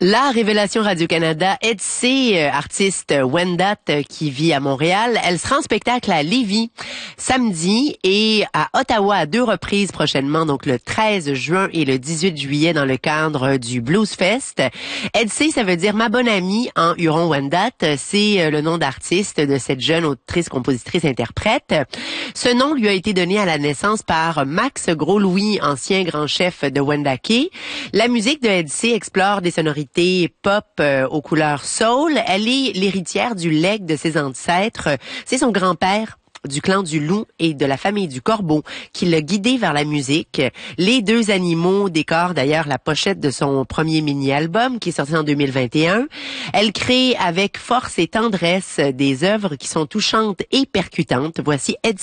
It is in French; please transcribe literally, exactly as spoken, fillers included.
La révélation Radio-Canada, Edsy, artiste Wendat qui vit à Montréal, elle sera en spectacle à Lévis samedi et à Ottawa à deux reprises prochainement, donc le treize juin et le dix-huit juillet dans le cadre du Blues Fest. Edsy, ça veut dire ma bonne amie en huron Wendat. C'est le nom d'artiste de cette jeune autrice, compositrice, interprète. Ce nom lui a été donné à la naissance par Max Gros-Louis, ancien grand chef de Wendake. La musique de Edsy explore des sonorités pop euh, aux couleurs soul. Elle est l'héritière du legs de ses ancêtres. C'est son grand-père du clan du loup et de la famille du corbeau qui l'a guidé vers la musique. Les deux animaux décorent d'ailleurs la pochette de son premier mini-album qui est sorti en deux mille vingt et un. Elle crée avec force et tendresse des œuvres qui sont touchantes et percutantes. Voici Edsy.